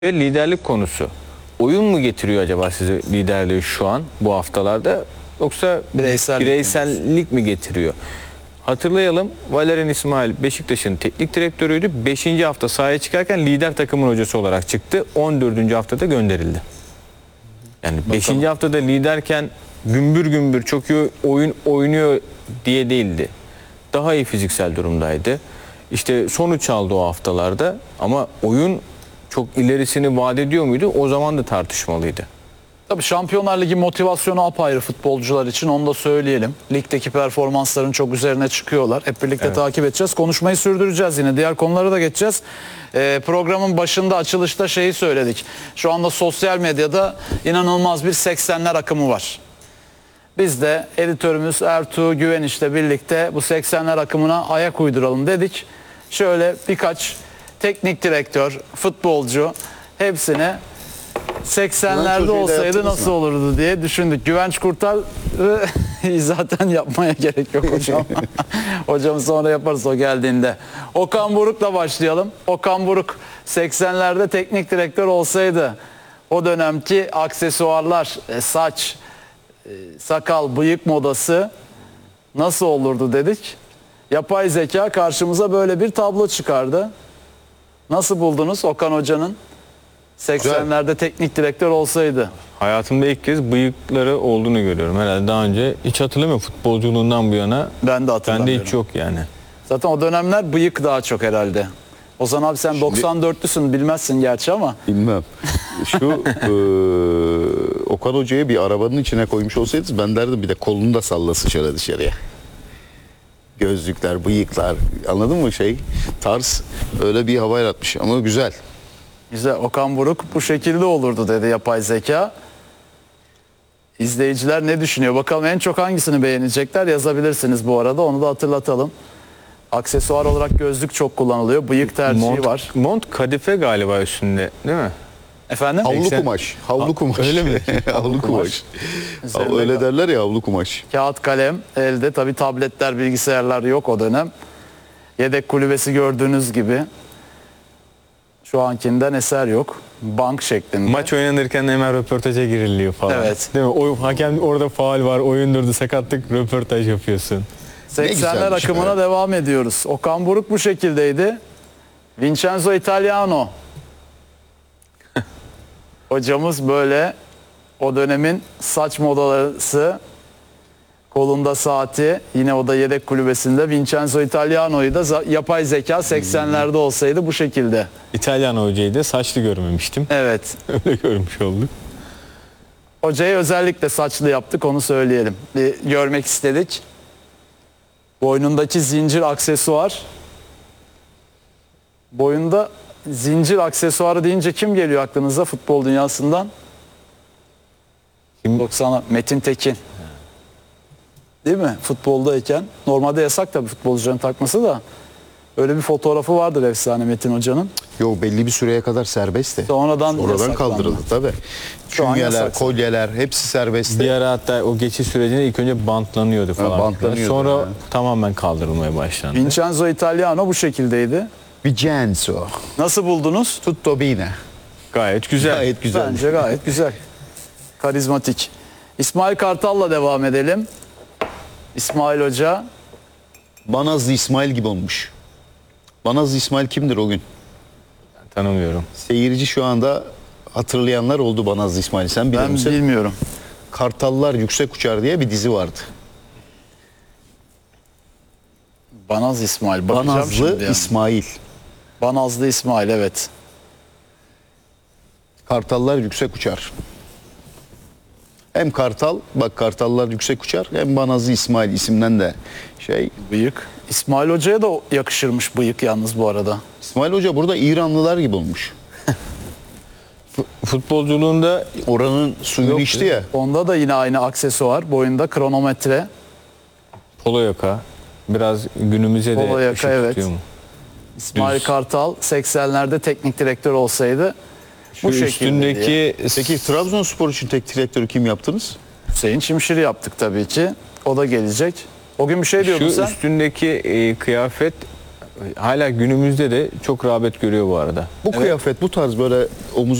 Ve liderlik konusu. Oyun mu getiriyor acaba size liderliği şu an bu haftalarda, yoksa bireysellik mi getiriyor? Hatırlayalım, Valerian İsmail Beşiktaş'ın teknik direktörüydü. 5. hafta sahaya çıkarken lider takımın hocası olarak çıktı. 14. haftada gönderildi. Yani 5. haftada liderken gümbür gümbür çok iyi oyun oynuyor diye değildi. Daha iyi fiziksel durumdaydı. İşte sonuç aldı o haftalarda ama oyun çok ilerisini vaat ediyor muydu? O zaman da tartışmalıydı. Tabii Şampiyonlar Ligi motivasyonu apayrı futbolcular için, onu da söyleyelim. Ligdeki performansların çok üzerine çıkıyorlar. Hep birlikte takip edeceğiz. Konuşmayı sürdüreceğiz yine. Diğer konulara da geçeceğiz. Programın başında, açılışta şeyi söyledik. Şu anda sosyal medyada inanılmaz bir 80'ler akımı var. Biz de editörümüz Ertuğ Güveniş'le birlikte bu 80'ler akımına ayak uyduralım dedik. Şöyle birkaç teknik direktör, futbolcu, hepsine 80'lerde olsaydı nasıl olurdu diye düşündük. Güvenç Kurtar'ı zaten yapmaya gerek yok hocam. Hocam sonra yaparız o geldiğinde. Okan Buruk'la başlayalım. Okan Buruk 80'lerde teknik direktör olsaydı o dönemki aksesuarlar, saç, sakal, bıyık modası nasıl olurdu dedik. Yapay zeka karşımıza böyle bir tablo çıkardı. Nasıl buldunuz Okan Hoca'nın 80'lerde teknik direktör olsaydı? Hayatımda ilk kez bıyıkları olduğunu görüyorum. Herhalde daha önce hiç hatırlamıyorum futbolculuğundan bu yana. Ben de hatırlamıyorum. Bende hiç yok yani. Zaten o dönemler bıyık daha çok herhalde. Ozan abi sen 94'lüsün, bilmezsin gerçi ama. Bilmem. Şu Okan Hoca'yı bir arabanın içine koymuş olsaydınız ben derdim bir de kolunu da salla sıçra dışarıya. Gözlükler, bıyıklar, anladın mı tarz öyle bir hava yaratmış ama güzel. Güzel. Okan Buruk bu şekilde olurdu dedi yapay zeka. İzleyiciler ne düşünüyor? Bakalım en çok hangisini beğenecekler, yazabilirsiniz bu arada, onu da hatırlatalım. Aksesuar olarak gözlük çok kullanılıyor. Bıyık tercihi var. Mont kadife galiba üstünde, değil mi? Efendim? Havlu kumaş. Havlu kumaş. Öyle mi? Havlu kumaş. Üzerinde Öyle derler ya, havlu kumaş. kağıt kalem elde. Tabii tabletler, bilgisayarlar yok o dönem. Yedek kulübesi gördüğünüz gibi. Şu ankinden eser yok. Bank şeklinde. Maç oynanırken hemen röportaja giriliyor falan. Evet. Değil mi? Hakem orada faul var, oyun durdu, sakatlık, röportaj yapıyorsun. 80'ler güzelmiş akımına be. devam ediyoruz. Okan Buruk bu şekildeydi. Vincenzo Italiano. Hocamız böyle o dönemin saç modası, kolunda saati, yine o da yedek kulübesinde. Vincenzo Italiano'yu da yapay zeka 80'lerde olsaydı bu şekilde. İtalyan hocayı da saçlı görmemiştim. Evet. Öyle görmüş olduk. Hocayı özellikle saçlı yaptık, onu söyleyelim. Bir görmek istedik. Boynundaki zincir aksesuar. Boyunda zincir aksesuarı deyince kim geliyor aklınıza futbol dünyasından? Kim? 90'a Metin Tekin. Değil mi? Futboldayken. Normalde yasak tabii futbolcuların takması da. Öyle bir fotoğrafı vardır efsane Metin Hoca'nın. Yok, belli bir süreye kadar serbestti. Sonradan yasaklandı. kaldırıldı tabii. Şu an Künyeler, yasak. kolyeler hepsi serbestti. Bir ara hatta o geçiş sürecinde ilk önce bantlanıyordu falan. bantlanıyordu, Sonra yani. tamamen kaldırılmaya başlandı. Vincenzo Italiano bu şekildeydi. Vincenzo. Nasıl buldunuz? Tutto bene. Gayet güzel. Gayet güzel. Bence gayet güzel. Karizmatik. İsmail Kartal'la devam edelim. İsmail Hoca. Banazlı İsmail gibi olmuş. Banazlı İsmail kimdir o gün? Tanımıyorum. Seyirci şu anda hatırlayanlar oldu Banazlı İsmail'i. Sen bilir Ben misin? bilmiyorum. Kartallar Yüksek Uçar diye bir dizi vardı. Banaz İsmail. Bakacağım şimdi Banazlı yani. İsmail. Banazlı İsmail, evet. Kartallar Yüksek Uçar. Hem Kartal, bak Kartallar Yüksek Uçar, hem Banazlı İsmail isimden de Bıyık. İsmail Hoca'ya da yakışırmış bıyık yalnız bu arada. İsmail Hoca burada İranlılar gibi olmuş. Futbolculuğunda Oranın suyunu Yok içti ya. Onda da yine aynı aksesuar. Boyunda kronometre. polo yaka. Biraz günümüze de Polo yaka, ışık evet. tutuyor mu? İsmail Düz. Kartal 80'lerde teknik direktör olsaydı bu Şu şekilde diye. üstündeki Peki Trabzonspor için tek direktörü kim yaptınız? Hüseyin Çimşir'i yaptık tabii ki. O da gelecek. O gün bir şey diyordun şu sen. üstündeki kıyafet hala günümüzde de çok rağbet görüyor bu arada. Bu kıyafet bu tarz böyle omuz